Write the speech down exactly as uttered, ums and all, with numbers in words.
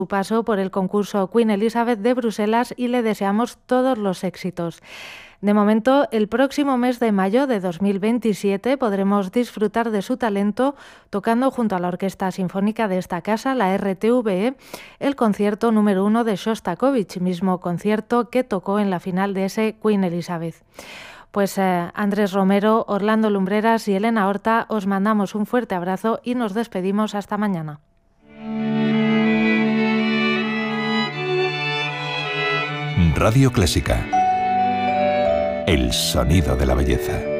su paso por el concurso Queen Elizabeth de Bruselas y le deseamos todos los éxitos. De momento, el próximo mes de mayo de dos mil veintisiete podremos disfrutar de su talento tocando junto a la Orquesta Sinfónica de esta casa, la R T V E, el concierto número uno de Shostakovich, mismo concierto que tocó en la final de ese Queen Elizabeth. Pues eh, Andrés Romero, Orlando Lumbreras y Elena Horta, os mandamos un fuerte abrazo y nos despedimos hasta mañana. Radio Clásica. El sonido de la belleza.